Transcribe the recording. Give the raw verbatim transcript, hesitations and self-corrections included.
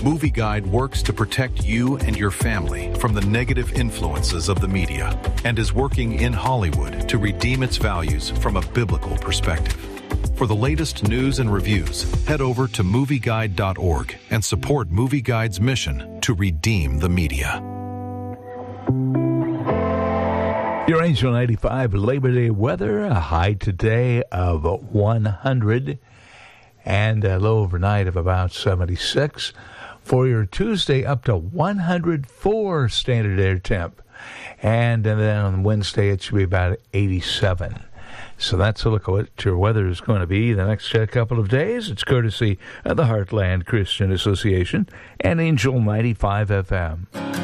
Movie Guide works to protect you and your family from the negative influences of the media and is working in Hollywood to redeem its values from a biblical perspective. For the latest news and reviews, head over to movie guide dot org and support Movie Guide's mission to redeem the media. Your Angel ninety-five Labor Day weather, a high today of one hundred and a low overnight of about seventy-six. For your Tuesday, up to one hundred four standard air temp. And, and then on Wednesday, it should be about eighty-seven. So that's a look at what your weather is going to be the next uh, couple of days. It's courtesy of the Heartland Christian Association and Angel ninety-five F M.